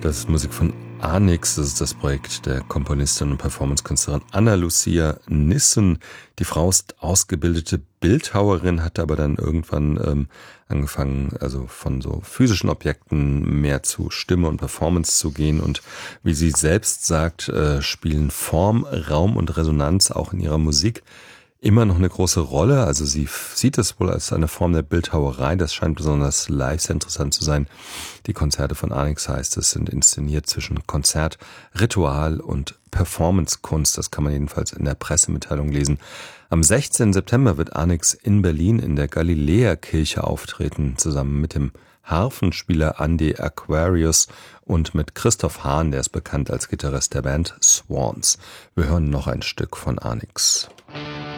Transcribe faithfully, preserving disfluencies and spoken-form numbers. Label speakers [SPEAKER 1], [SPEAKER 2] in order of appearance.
[SPEAKER 1] Das ist Musik von Anix, das ist das Projekt der Komponistin und Performancekünstlerin Anna Lucia Nissen. Die Frau ist ausgebildete Bildhauerin, hat aber dann irgendwann ähm, angefangen, also von so physischen Objekten mehr zu Stimme und Performance zu gehen. Und wie sie selbst sagt, äh, spielen Form, Raum und Resonanz auch in ihrer Musik immer noch eine große Rolle. Also sie sieht es wohl als eine Form der Bildhauerei. Das scheint besonders live sehr interessant zu sein. Die Konzerte von Anix, heißt es, sind inszeniert zwischen Konzert, Ritual und Performancekunst. Das kann man jedenfalls in der Pressemitteilung lesen. Am sechzehnten September wird Anix in Berlin in der Galiläa-Kirche auftreten, zusammen mit dem Harfenspieler Andy Aquarius und mit Christoph Hahn, der ist bekannt als Gitarrist der Band Swans. Wir hören noch ein Stück von Anix.